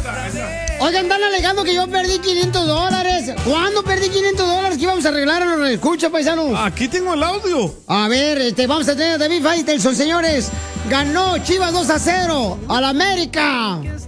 Oigan, están alegando que yo perdí $500. ¿Cuándo perdí $500 que íbamos a arreglar? ¿No lo escucha, paisano? Aquí tengo el audio. A ver, vamos a tener a David Faitelson, señores. Ganó Chivas 2-0 al América.